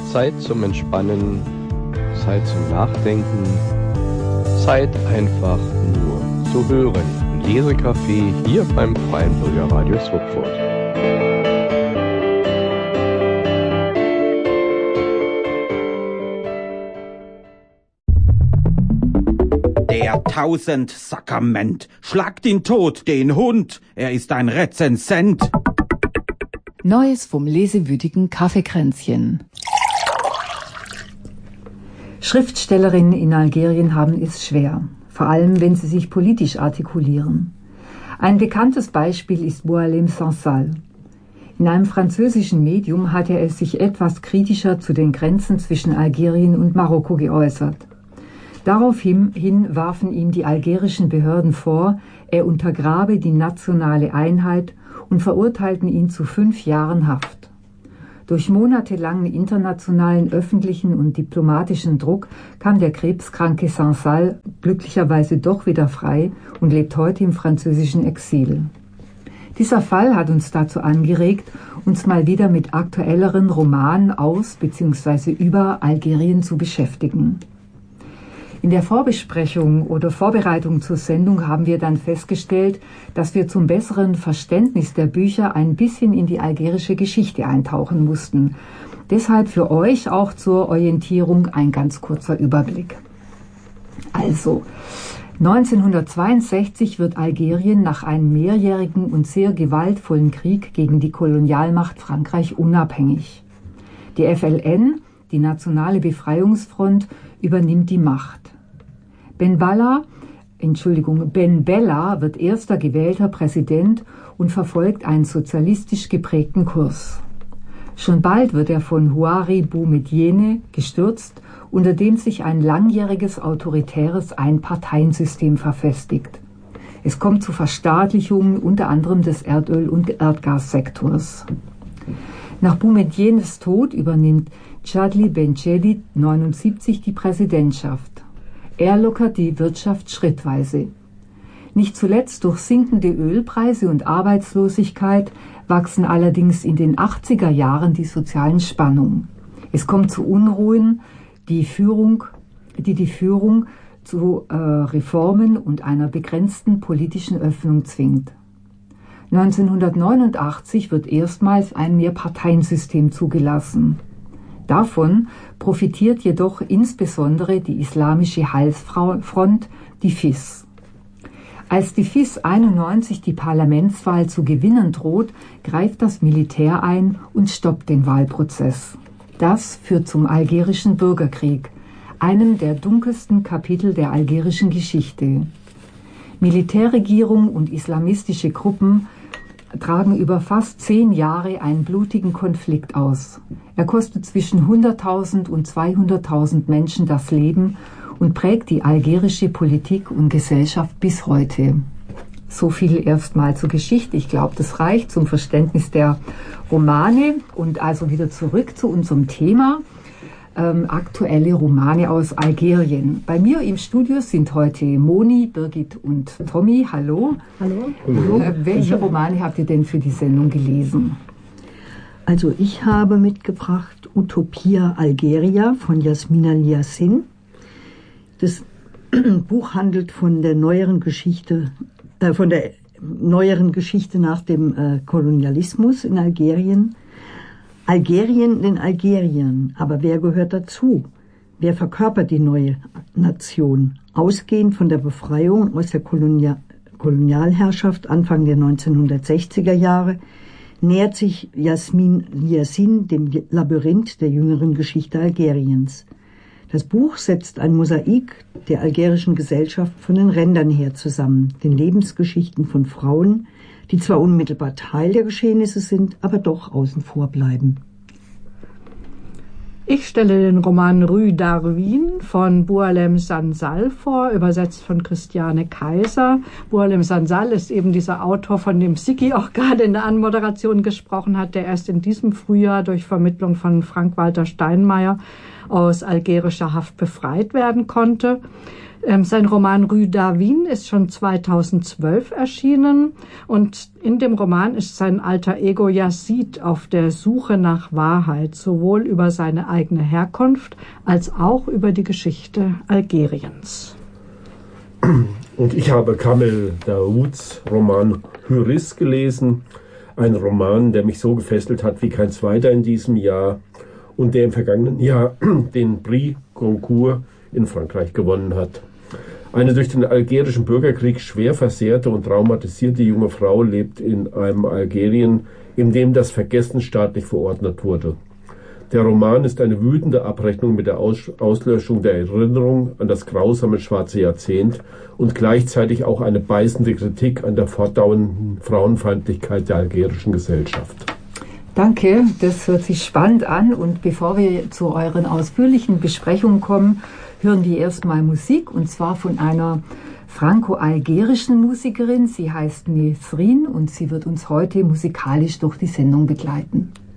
Zeit zum Entspannen, Zeit zum Nachdenken, Zeit einfach nur zu hören. Lesecafé hier beim Freien Bürgerradio Swupfurt. Der Tausendsakrament schlagt ihn tot, den Hund, er ist ein Rezensent. Neues vom lesewütigen Kaffeekränzchen. Schriftstellerinnen in Algerien haben es schwer, vor allem wenn sie sich politisch artikulieren. Ein bekanntes Beispiel ist Boualem Sansal. In einem französischen Medium hat er es sich etwas kritischer zu den Grenzen zwischen Algerien und Marokko geäußert. Daraufhin warfen ihm die algerischen Behörden vor, er untergrabe die nationale Einheit und verurteilten ihn zu 5 Jahren Haft. Durch monatelangen internationalen, öffentlichen und diplomatischen Druck kam der krebskranke Sansal glücklicherweise doch wieder frei und lebt heute im französischen Exil. Dieser Fall hat uns dazu angeregt, uns mal wieder mit aktuelleren Romanen aus bzw. über Algerien zu beschäftigen. In der Vorbesprechung oder Vorbereitung zur Sendung haben wir dann festgestellt, dass wir zum besseren Verständnis der Bücher ein bisschen in die algerische Geschichte eintauchen mussten. Deshalb für euch auch zur Orientierung ein ganz kurzer Überblick. Also, 1962 wird Algerien nach einem mehrjährigen und sehr gewaltvollen Krieg gegen die Kolonialmacht Frankreich unabhängig. Die FLN, die Nationale Befreiungsfront, übernimmt die Macht. Ben Bella wird erster gewählter Präsident und verfolgt einen sozialistisch geprägten Kurs. Schon bald wird er von Houari Boumedienne gestürzt, unter dem sich ein langjähriges autoritäres Einparteiensystem verfestigt. Es kommt zu Verstaatlichungen unter anderem des Erdöl- und Erdgassektors. Nach Boumedienes Tod übernimmt Chadli Benchedi 79 die Präsidentschaft. Er lockert die Wirtschaft schrittweise. Nicht zuletzt durch sinkende Ölpreise und Arbeitslosigkeit wachsen allerdings in den 80er Jahren die sozialen Spannungen. Es kommt zu Unruhen, die Führung zu Reformen und einer begrenzten politischen Öffnung zwingt. 1989 wird erstmals ein Mehrparteiensystem zugelassen. Davon profitiert jedoch insbesondere die Islamische Heilsfront, die FIS. Als die FIS 91 die Parlamentswahl zu gewinnen droht, greift das Militär ein und stoppt den Wahlprozess. Das führt zum algerischen Bürgerkrieg, einem der dunkelsten Kapitel der algerischen Geschichte. Militärregierung und islamistische Gruppen tragen über fast 10 Jahre einen blutigen Konflikt aus. Er kostet zwischen 100.000 und 200.000 Menschen das Leben und prägt die algerische Politik und Gesellschaft bis heute. So viel erstmal zur Geschichte. Ich glaube, das reicht zum Verständnis der Romane. Und also wieder zurück zu unserem Thema. Aktuelle Romane aus Algerien. Bei mir im Studio sind heute Moni, Birgit und Tommy. Hallo. Hallo. Welche Romane habt ihr denn für die Sendung gelesen? Also ich habe mitgebracht Utopia Algeria von Yasmina Liassin. Das Buch handelt von der neueren Geschichte nach dem Kolonialismus in Algerien. Algerien den Algeriern, aber wer gehört dazu? Wer verkörpert die neue Nation? Ausgehend von der Befreiung aus der Kolonialherrschaft Anfang der 1960er Jahre nähert sich Yasmin Liassin dem Labyrinth der jüngeren Geschichte Algeriens. Das Buch setzt ein Mosaik der algerischen Gesellschaft von den Rändern her zusammen, den Lebensgeschichten von Frauen, die zwar unmittelbar Teil der Geschehnisse sind, aber doch außen vor bleiben. Ich stelle den Roman Rue Darwin von Boualem Sansal vor, übersetzt von Christiane Kaiser. Boualem Sansal ist eben dieser Autor, von dem Siki auch gerade in der Anmoderation gesprochen hat, der erst in diesem Frühjahr durch Vermittlung von Frank-Walter Steinmeier aus algerischer Haft befreit werden konnte. Sein Roman Rue Darwin ist schon 2012 erschienen und in dem Roman ist sein alter Ego Yazid auf der Suche nach Wahrheit, sowohl über seine eigene Herkunft als auch über die Geschichte Algeriens. Und ich habe Kamel Daouds Roman Hürris gelesen, ein Roman, der mich so gefesselt hat wie kein zweiter in diesem Jahr und der im vergangenen Jahr den Prix Goncourt in Frankreich gewonnen hat. Eine durch den algerischen Bürgerkrieg schwer versehrte und traumatisierte junge Frau lebt in einem Algerien, in dem das Vergessen staatlich verordnet wurde. Der Roman ist eine wütende Abrechnung mit der Auslöschung der Erinnerung an das grausame schwarze Jahrzehnt und gleichzeitig auch eine beißende Kritik an der fortdauernden Frauenfeindlichkeit der algerischen Gesellschaft. Danke, das hört sich spannend an. Und bevor wir zu euren ausführlichen Besprechungen kommen, hören wir erstmal Musik, und zwar von einer franco-algerischen Musikerin. Sie heißt Nesrin und sie wird uns heute musikalisch durch die Sendung begleiten.